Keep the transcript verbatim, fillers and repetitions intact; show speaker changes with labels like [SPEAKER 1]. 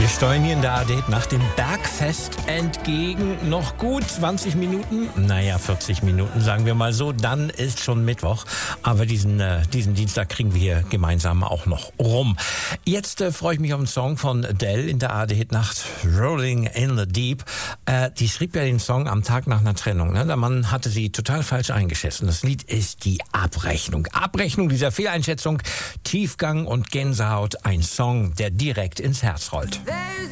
[SPEAKER 1] Wir steuern hier in der A D nach dem Bergfest entgegen. Noch gut zwanzig Minuten, naja, vierzig Minuten, sagen wir mal so. Dann ist schon Mittwoch. Aber diesen, äh, diesen Dienstag kriegen wir hier gemeinsam auch noch rum. Jetzt äh, freue ich mich auf einen Song von Adele in der A D-Nacht, Rolling in the Deep. Äh, die schrieb ja den Song am Tag nach einer Trennung. Ne? Der Mann hatte sie total falsch eingeschätzt. Und das Lied ist die Abrechnung. Abrechnung dieser Fehleinschätzung, Tiefgang und Gänsehaut. Ein Song, der direkt ins Herz rollt.